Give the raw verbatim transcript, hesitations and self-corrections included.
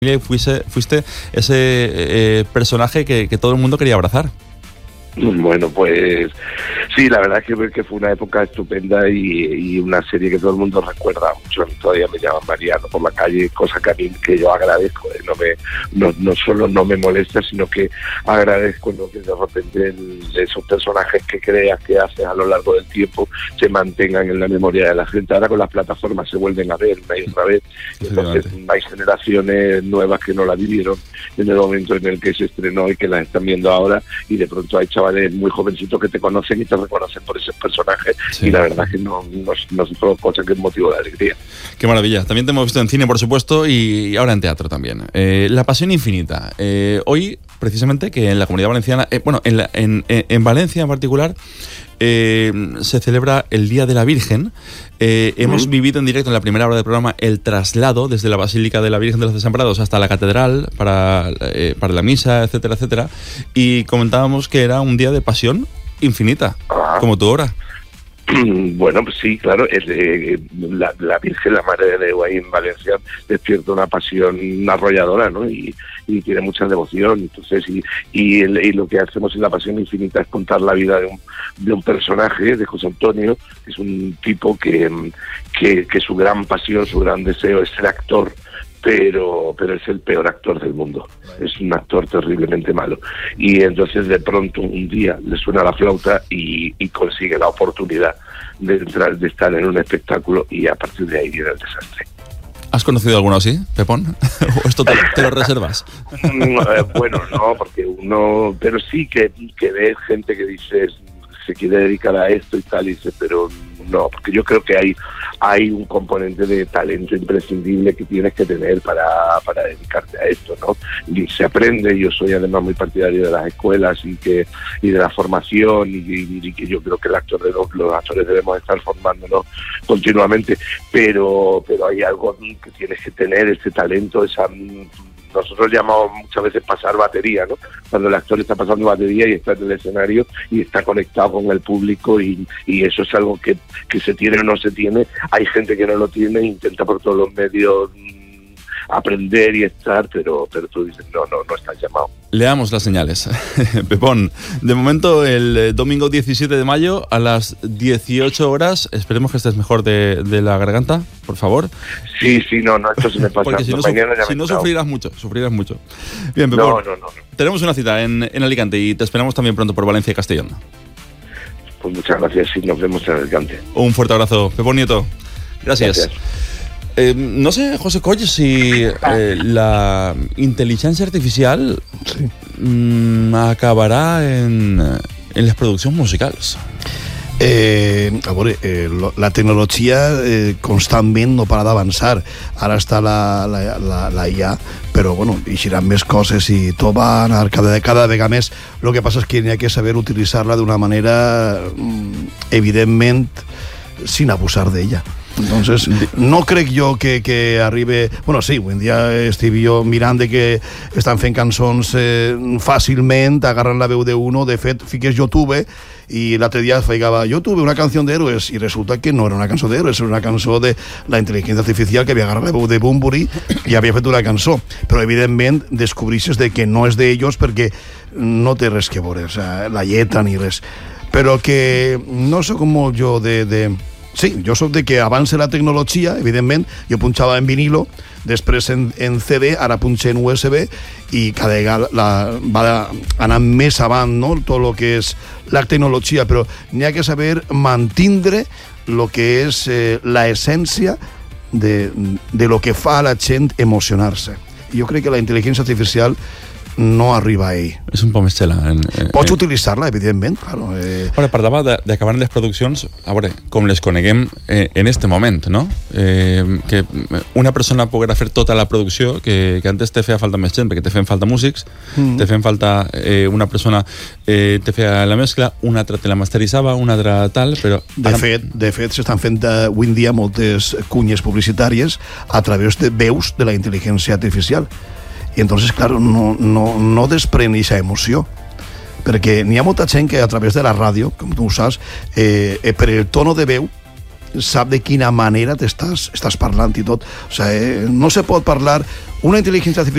fuiste, fuiste ese eh, personaje que, que todo el mundo quería abrazar. Bueno, pues sí, la verdad es que, que fue una época estupenda y, y una serie que todo el mundo recuerda mucho. Todavía me llaman Mariano por la calle, cosa que a mí que yo agradezco. ¿eh? No, me, no, no solo no me molesta, sino que agradezco, ¿no? que de repente el, esos personajes que creas que haces a lo largo del tiempo se mantengan en la memoria de la gente. Ahora con las plataformas se vuelven a ver una y otra vez. Entonces hay generaciones nuevas que no la vivieron en el momento en el que se estrenó y que la están viendo ahora, y de pronto hay chavales muy jovencitos que te conocen y te reconocen por ese personaje, sí. Y la verdad es que no, no, no es otra cosa que es motivo de alegría. Qué maravilla. También te hemos visto en cine, por supuesto, y ahora en teatro también. Eh, La Pasión Infinita. Eh, hoy, precisamente, que en la Comunidad Valenciana, eh, bueno, en, la, en, en Valencia en particular, eh, se celebra el Día de la Virgen. Eh, mm. Hemos vivido en directo en la primera hora del programa el traslado desde la Basílica de la Virgen de los Desamparados hasta la Catedral para, eh, para la misa, etcétera, etcétera. Y comentábamos que era un día de pasión infinita, ah. como tu obra. Bueno, pues sí, claro, es de, la, la Virgen, la Madre de Déu ahí en Valencia, despierta una pasión arrolladora, ¿no? Y, y tiene mucha devoción. Entonces, y, y, el, y lo que hacemos en La Pasión Infinita es contar la vida de un, de un personaje, de José Antonio, que es un tipo que, que, que su gran pasión, su gran deseo es ser actor, pero pero es el peor actor del mundo. Es un actor terriblemente malo. Y entonces de pronto un día le suena la flauta y, y consigue la oportunidad de entrar, de estar en un espectáculo, y a partir de ahí viene el desastre. ¿Has conocido alguno así, Pepón? ¿O esto te, te lo reservas? Bueno, no, porque uno... Pero sí que, que ves gente que dice se quiere dedicar a esto y tal, y dice, pero no, porque yo creo que hay hay un componente de talento imprescindible que tienes que tener para, para dedicarte a esto, ¿no? Y se aprende. Yo soy además muy partidario de las escuelas y que y de la formación, y, y, y que yo creo que el actor de los, los actores debemos estar formándonos continuamente, pero pero hay algo que tienes que tener, ese talento, esa... Nosotros llamamos muchas veces pasar batería, ¿no? Cuando el actor está pasando batería y está en el escenario y está conectado con el público, y, y eso es algo que, que se tiene o no se tiene. Hay gente que no lo tiene e intenta por todos los medios mmm, aprender y estar, pero, pero tú dices, no, no, no estás llamado. Leamos las señales. Pepón, de momento el domingo diecisiete de mayo a las dieciocho horas, esperemos que estés mejor de, de la garganta, por favor. Sí, sí, no, no, esto se me pasa. Porque si no, Mañana ya si no sufrirás mucho, sufrirás mucho. Bien, Pepón, no, no, no, no. Tenemos una cita en, en Alicante y te esperamos también pronto por Valencia y Castellón. Pues muchas gracias y nos vemos en Alicante. Un fuerte abrazo, Pepón Nieto. Gracias. Gracias. Eh, no sé, José Coll, si eh, la inteligencia artificial sí. mm, acabarà en, en les produccions musicals. Eh, a veure, eh, la tecnologia eh, constantment no para d'avançar. Ara està la, la, la, la I A, però bueno, hi seran més coses i tot va anar cada, cada vegada més. El que passa és que n'hi ha que saber utilitzar-la d'una manera evidentment sin abusar d'ella. Entonces, no crec jo que, que arribe... Bueno, sí, avui en dia estic jo mirant de que estan fent cançons eh, fàcilment, agarran la veu d'uno. De fet, fiques YouTube i l'altre dia feigava YouTube una canció d'héroes i resulta que no era una cançó d'héroes, era una cançó de la intel·ligència artificial que havia agarrat la veu de Bunbury i havia fet una cançó. Però evidentment descobrisses de que no és d'ells perquè no té res que veure, o sea, la lletra ni res. Però que no soc molt jo de... de sí, jo soc de que avance la tecnologia, evidentment. Jo punxava en vinilo, després en, en C D, ara punxe en U S B, i cada vegada la, va anar més avant, no?, tot el que és la tecnologia, però n'hi ha que saber mantindre el que és eh, la essència de, de lo que fa a la gent emocionar-se. Jo crec que la intel·ligència artificial no arriba ahí. És un poc més xela. En, en, Pots en... utilitzar-la, evidentment. Claro, eh... Ara, parlava d'acabar les produccions, a veure, com les coneguem eh, en este moment, no? Eh, que una persona poguera fer tota la producció, que, que antes te feia falta més gent, perquè te feien falta músics, mm. te feien falta eh, una persona eh, te feia la mescla, una altra te la masteritzava, una altra tal, però... De ara... fet, de fet s'estan fent avui en dia moltes cunyes publicitàries a través de veus de la intel·ligència artificial. I entonces, claro, no, no, no desprèn aquesta emoció, perquè n'hi ha molta gent que a través de la ràdio, com tu ho saps, eh, eh, per el tono de veu sap de quina manera t'estàs estàs parlant i tot. O sigui, eh, no se pot parlar una intel·ligència artificial